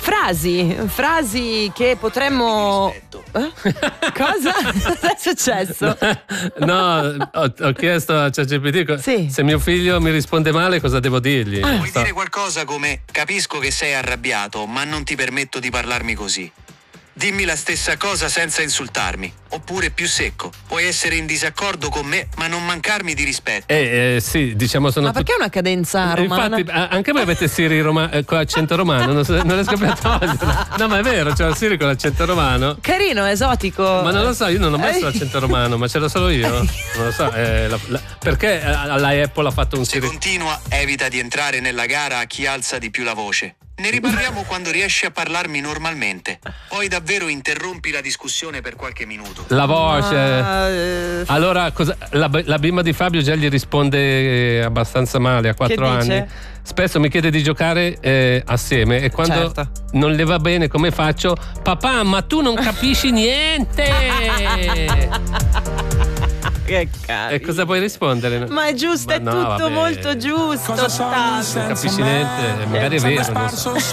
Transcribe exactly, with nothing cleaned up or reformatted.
frasi, frasi che potremmo... Eh? Cosa? Cosa è successo? No, ho, ho chiesto a ChatGPT sì. se mio figlio mi risponde male cosa devo dirgli. Puoi so. dire qualcosa come: capisco che sei arrabbiato, ma non ti permetto di parlarmi così. Dimmi la stessa cosa senza insultarmi. Oppure più secco: puoi essere in disaccordo con me, ma non mancarmi di rispetto. Eh, eh sì, diciamo sono. Ma perché tut... una cadenza romana? Infatti, anche voi avete Siri roma... con accento romano, non, so, non riesco più a toglierlo. No, ma è vero, c'è la Siri con l'accento romano. Carino, esotico. Ma non lo so, io non ho messo l'accento romano, ma ce l'ho solo io. Non lo so, eh, la, la, perché la Apple ha fatto un Se Siri? continua, evita di entrare nella gara a chi alza di più la voce. Ne riparliamo quando riesci a parlarmi normalmente. Poi davvero interrompi la discussione per qualche minuto. La voce. Ah, eh. Allora, cosa, la, la bimba di Fabio già gli risponde abbastanza male a quattro anni. Spesso mi chiede di giocare eh, assieme e quando certo. non le va bene come faccio? Papà, ma tu non capisci niente! Che cazzo. E cosa puoi rispondere? Ma è giusto, ma è no, tutto vabbè. molto giusto. Non capisci niente, magari è vero. Non so.